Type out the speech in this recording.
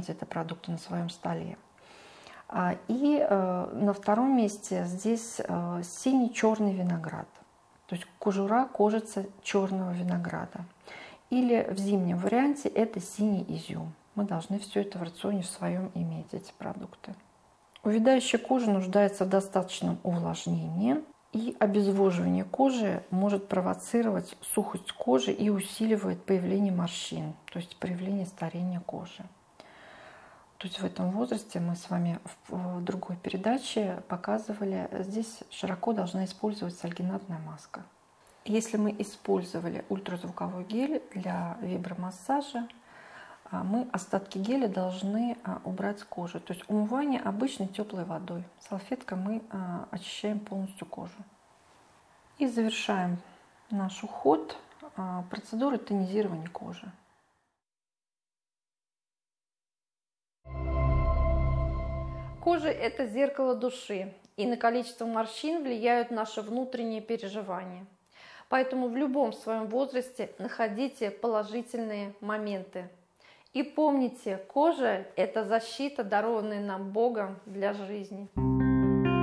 где-то продукты на своем столе. И на втором месте здесь синий-черный виноград, то есть кожица черного винограда. Или в зимнем варианте это синий изюм. Мы должны все это в рационе в своем иметь, эти продукты. Увядающая кожа нуждается в достаточном увлажнении, и обезвоживание кожи может провоцировать сухость кожи и усиливает появление морщин, то есть проявление старения кожи. То есть в этом возрасте мы с вами в другой передаче показывали, здесь широко должна использоваться альгинатная маска. Если мы использовали ультразвуковой гель для вибромассажа, мы остатки геля должны убрать с кожи. То есть умывание обычной теплой водой. Салфеткой мы очищаем полностью кожу. И завершаем наш уход процедурой тонизирования кожи. Кожа – это зеркало души, и на количество морщин влияют наши внутренние переживания. Поэтому в любом своем возрасте находите положительные моменты. И помните, кожа – это защита, дарованная нам Богом для жизни.